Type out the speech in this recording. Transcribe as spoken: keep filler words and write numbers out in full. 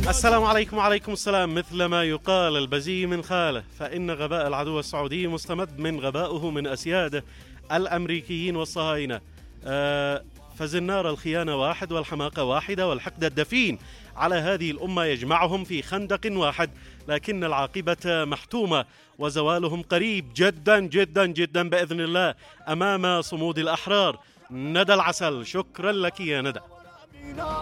السلام عليكم وعليكم السلام. مثل ما يقال البزي من خاله، فإن غباء العدو السعودي مستمد من غبائه من أسياده الأمريكيين والصهاينة. آه فزنار الخيانة واحد والحماقة واحدة والحقد الدفين على هذه الأمة يجمعهم في خندق واحد، لكن العاقبة محتومة وزوالهم قريب جدا جدا جدا بإذن الله أمام صمود الأحرار. ندى العسل، شكرا لك يا ندى.